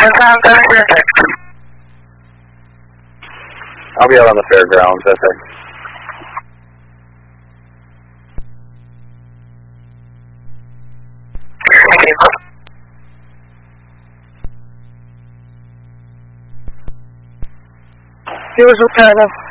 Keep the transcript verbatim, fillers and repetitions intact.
I'll be out on the fairgrounds, I think. Thank you. It was China.